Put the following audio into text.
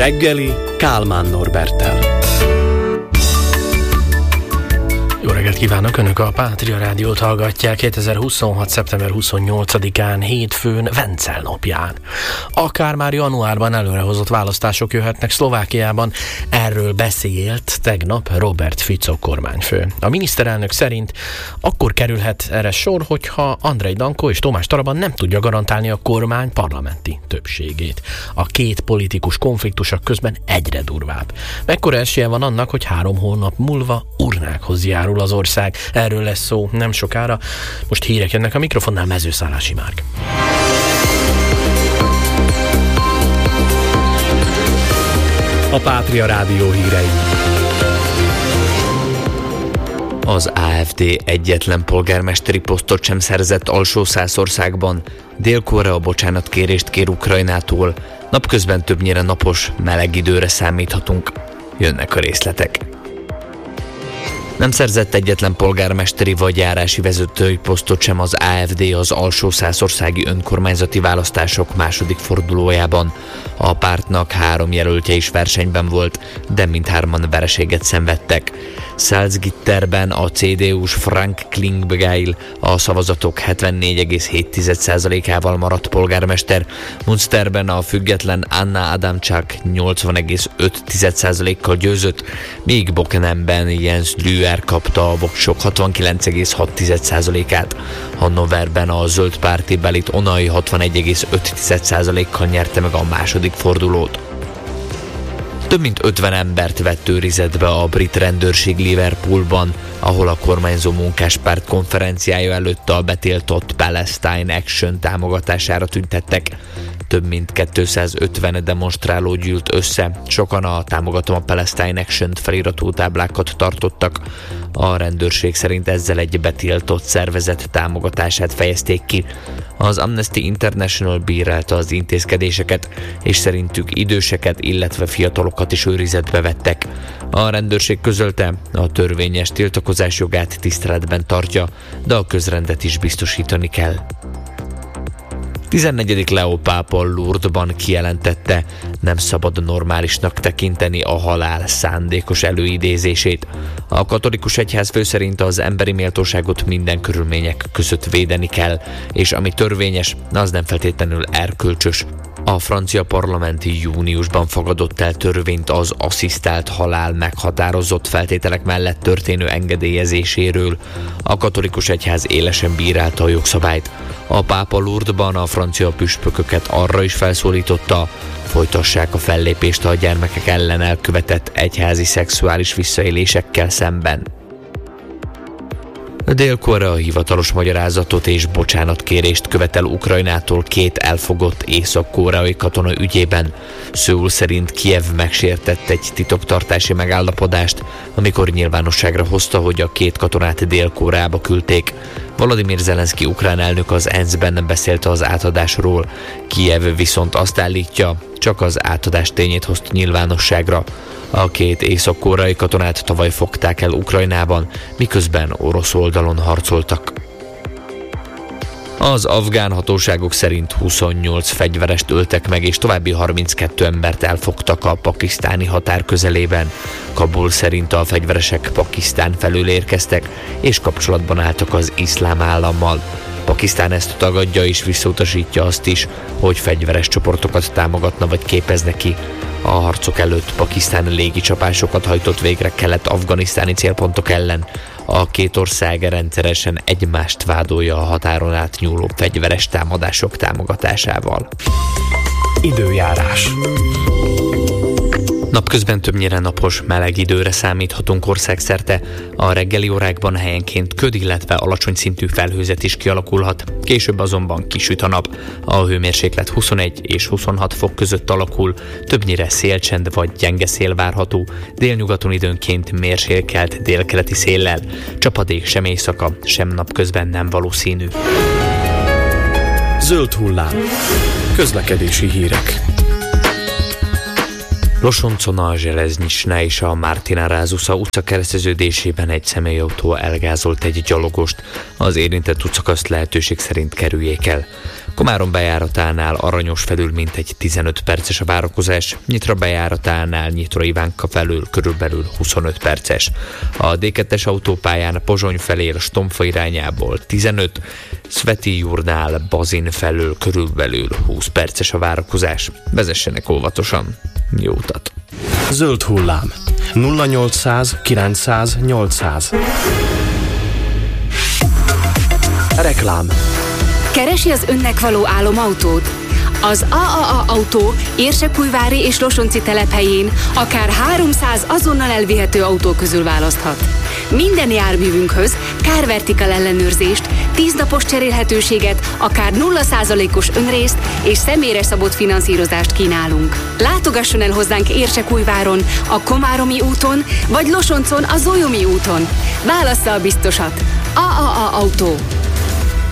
reggeli Kálmán Norberttel. Jó reggelt kívánok! Önök a Pátria Rádiót hallgatják 2026. szeptember 28-án, hétfőn, Vencel napján. Akár már januárban előrehozott választások jöhetnek Szlovákiában, erről beszélt tegnap Robert Fico kormányfő. A miniszterelnök szerint akkor kerülhet erre sor, hogyha Andrej Danko és Tomás Taraban nem tudja garantálni a kormány parlamenti többségét. A két politikus konfliktusa közben egyre durvább. Mekkora esélye van annak, hogy 3 hónap múlva urnákhoz járul az ország? Erről lesz szó nem sokára. Most hírek jönnek a mikrofonnál, Mezőszálási Márk. A Pátria Rádió hírei. Az AfD egyetlen polgármesteri posztot sem szerzett Alsó-Szászországban. Dél-Korea bocsánatkérést kér Ukrajnától. Napközben többnyire napos, meleg időre számíthatunk. Jönnek a részletek. Nem szerzett egyetlen polgármesteri vagy járási vezetői posztot sem az AfD az Alsó-Szászországi önkormányzati választások második fordulójában. A pártnak 3 jelöltje is versenyben volt, de mindhárman vereséget szenvedtek. Salzgitterben a CDU-s Frank Klingbeil a szavazatok 74,7%-ával maradt polgármester, Münsterben a független Anna Adamczak 80,5%-kal győzött, míg Bockenheimben Jens Lüer kapta a voksok 69,6%-át. Hannoverben a zöld párti Belit Onay 61,5%-kal nyerte meg a második fordulót. Több mint 50 embert vett őrizetbe a brit rendőrség Liverpoolban, ahol a kormányzó munkáspárt konferenciája előtt a betiltott Palestine Action támogatására tüntettek. Több mint 250 demonstráló gyűlt össze, sokan a Támogatom a Palestine Action-t feliratú táblákat tartottak. A rendőrség szerint ezzel egy betiltott szervezet támogatását fejezték ki. Az Amnesty International bírálta az intézkedéseket, és szerintük időseket, illetve fiatalokat is őrizetbe vettek. A rendőrség közölte, a törvényes tiltakozás jogát tiszteletben tartja, de a közrendet is biztosítani kell. 14. Leó pápa Lourdesban kijelentette, nem szabad normálisnak tekinteni a halál szándékos előidézését. A katolikus egyházfő szerint az emberi méltóságot minden körülmények között védeni kell, és ami törvényes, az nem feltétlenül erkölcsös. A francia parlament júniusban fogadott el törvényt az asszisztált halál meghatározott feltételek mellett történő engedélyezéséről. A katolikus egyház élesen bírálta a jogszabályt. A pápa Lourdesban a francia püspököket arra is felszólította, folytassák a fellépést a gyermekek ellen elkövetett egyházi szexuális visszaélésekkel szemben. Dél-Korea hivatalos magyarázatot és bocsánatkérést követel Ukrajnától 2 elfogott észak-koreai katona ügyében. Szöul szerint Kijev megsértett egy titoktartási megállapodást, amikor nyilvánosságra hozta, hogy a 2 katonát Dél-Koreába küldték. Volodymyr Zelenszky ukrán elnök az ENSZ-ben beszélt az átadásról. Kijev viszont azt állítja, csak az átadás tényét hozta nyilvánosságra. A 2 észak-koreai katonát tavaly fogták el Ukrajnában, miközben orosz oldalon harcoltak. Az afgán hatóságok szerint 28 fegyverest öltek meg, és további 32 embert elfogtak a pakisztáni határ közelében. Kabul szerint a fegyveresek Pakisztán felől érkeztek, és kapcsolatban álltak az iszlám állammal. Pakisztán ezt tagadja és visszautasítja azt is, hogy fegyveres csoportokat támogatna vagy képezne ki. A harcok előtt Pakisztán légicsapásokat hajtott végre kelet-afganisztáni célpontok ellen. A 2 ország rendszeresen egymást vádolja a határon átnyúló fegyveres támadások támogatásával. Időjárás. Napközben többnyire napos, meleg időre számíthatunk országszerte. A reggeli órákban helyenként köd, illetve alacsony szintű felhőzet is kialakulhat. Később azonban kisüt a nap. A hőmérséklet 21 és 26 fok között alakul, többnyire szélcsend vagy gyenge szél várható, délnyugaton időnként mérsékelt délkeleti széllel. Csapadék sem éjszaka, sem napközben nem valószínű. Zöld hullám. Közlekedési hírek. Losoncon a Železničná és a Martina Rázusa utca kereszteződésében egy személyautó elgázolt egy gyalogost. Az érintett utcakaszt lehetőség szerint kerüljék el. Komárom bejáratánál Aranyos felül mintegy 15 perces a várakozás, Nyitra bejáratánál Nyitra Ivánka felül körülbelül 25 perces. A D2-es autópályán Pozsony felé Stomfa irányából 15, Szvety-Gyurnál Bazin felől körülbelül 20 perces a várakozás. Vezessenek óvatosan. Jó utat! Zöld hullám. 0800 900 800. Reklám. Keresi az önnek való álomautót? Az AAA Autó Érsekújvári és Losonci telephelyén akár 300 azonnal elvihető autó közül választhat. Minden járművünkhöz Car Vertical ellenőrzést, 10 napos cserélhetőséget, akár 0%-os önrészt és személyre szabott finanszírozást kínálunk. Látogasson el hozzánk Érsekújváron, a Komáromi úton, vagy Losoncon a Zolyomi úton. Válassza a biztosat. AAA Autó.